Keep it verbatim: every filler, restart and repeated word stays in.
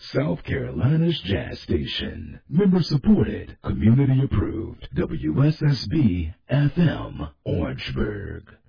South Carolina's jazz station. Member supported, community approved. W S S B F M, Orangeburg.